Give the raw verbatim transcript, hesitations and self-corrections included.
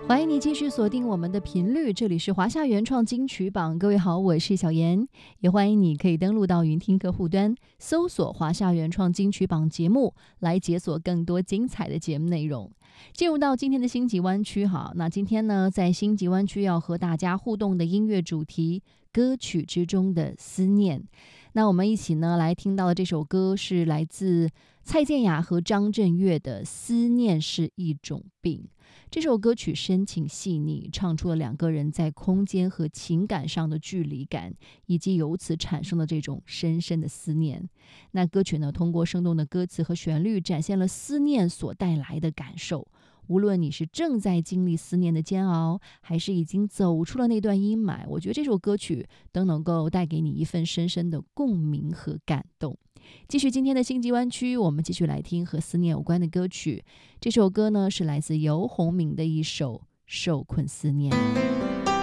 欢迎你继续锁定我们的频率，这里是华夏原创金曲榜。各位好，我是小妍，也欢迎你可以登录到云听客户端，搜索华夏原创金曲榜节目，来解锁更多精彩的节目内容。进入到今天的星级湾区，好，那今天呢，在星级湾区要和大家互动的音乐主题，歌曲之中的思念。那我们一起呢来听到的这首歌是来自蔡健雅和张震岳的《思念是一种病》。这首歌曲深情细腻，唱出了两个人在空间和情感上的距离感，以及由此产生的这种深深的思念。那歌曲呢，通过生动的歌词和旋律，展现了思念所带来的感受。无论你是正在经历思念的煎熬，还是已经走出了那段阴霾，我觉得这首歌曲都能够带给你一份深深的共鸣和感动。继续今天的星际湾区，我们继续来听和思念有关的歌曲。这首歌呢，是来自游鸿明的一首《受困思念》。